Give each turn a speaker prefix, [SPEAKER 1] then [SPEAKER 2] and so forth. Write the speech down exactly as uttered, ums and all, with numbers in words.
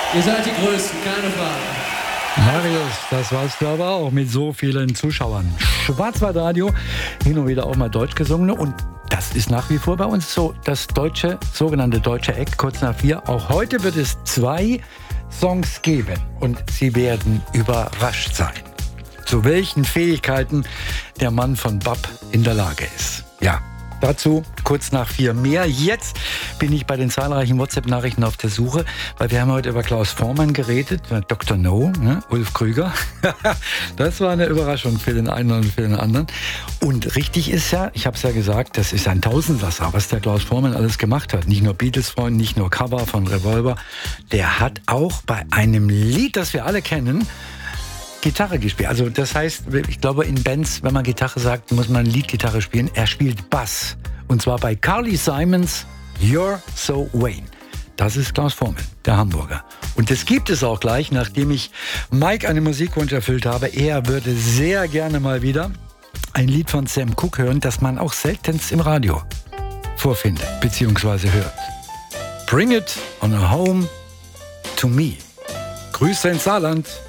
[SPEAKER 1] Ihr seid die Größten, keine Frage.
[SPEAKER 2] Marius, das war's glaube ich auch mit so vielen Zuschauern. Schwarzwaldradio, hin und wieder auch mal deutsch gesungene und das ist nach wie vor bei uns so das deutsche, sogenannte deutsche Eck, kurz nach vier. Auch heute wird es zwei Songs geben und Sie werden überrascht sein, zu welchen Fähigkeiten der Mann von Bab in der Lage ist. Ja, dazu kurz nach vier mehr. Jetzt bin ich bei den zahlreichen WhatsApp-Nachrichten auf der Suche, weil wir haben heute über Klaus Voormann geredet, Doktor No, ne? Ulf Krüger. Das war eine Überraschung für den einen und für den anderen. Und richtig ist ja, ich habe es ja gesagt, das ist ein Tausendsasser, was der Klaus Voormann alles gemacht hat. Nicht nur Beatles-Freund, nicht nur Cover von Revolver. Der hat auch bei einem Lied, das wir alle kennen, Gitarre gespielt. Also das heißt, ich glaube in Bands, wenn man Gitarre sagt, muss man Leadgitarre spielen. Er spielt Bass. Und zwar bei Carly Simons You're So Vain. Das ist Klaus Voormann, der Hamburger. Und das gibt es auch gleich, nachdem ich Mike einen Musikwunsch erfüllt habe. Er würde sehr gerne mal wieder ein Lied von Sam Cooke hören, das man auch seltenst im Radio vorfindet, beziehungsweise hört. Bring it on a home to me. Grüße ins Saarland.